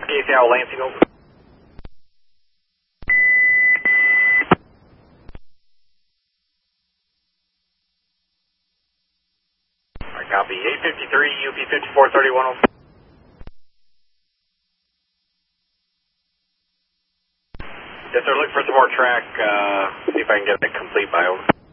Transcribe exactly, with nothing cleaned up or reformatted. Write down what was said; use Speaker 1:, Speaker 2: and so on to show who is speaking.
Speaker 1: K C L Lansing, over. Alright, copy. eight fifty-three, U P fifty-four thirty-one, over. Yes, sir, look for some more track, uh, see if I can get it complete by over.